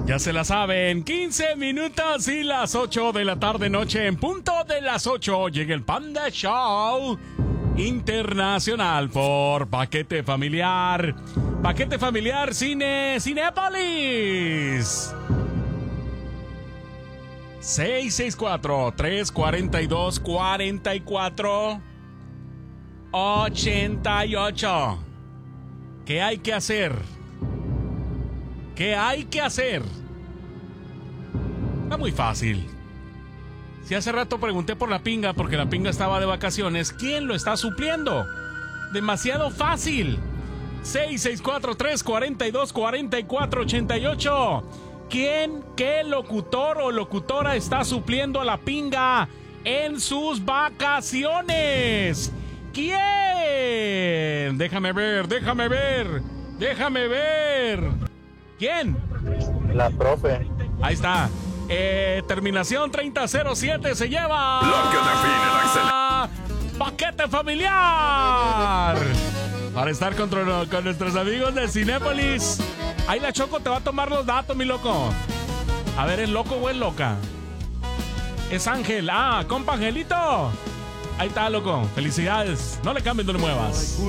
Ya se la saben, 15 minutos y las 8 de la tarde noche. En punto de las 8 llega el Panda Show Internacional por Paquete Familiar. Paquete Familiar Cinépolis. 664-342-4488. ¿Qué hay que hacer? ¿Qué hay que hacer? Está muy fácil. Si hace rato pregunté por la pinga porque la pinga estaba de vacaciones, ¿quién lo está supliendo? Demasiado fácil. 664-342-4488. ¿Quién, qué locutor o locutora está supliendo a la pinga en sus vacaciones? ¿Quién? Déjame ver. ¿Quién? La profe. Ahí está. Terminación 3007 se lleva. Lo que define la excelencia. Paquete Familiar. Para estar con nuestros amigos de Cinépolis. Ahí la Choco te va a tomar los datos, mi loco. A ver, ¿es loco o es loca? Es Ángel. Compa Angelito. Ahí está, loco. Felicidades. No le cambies, no le muevas.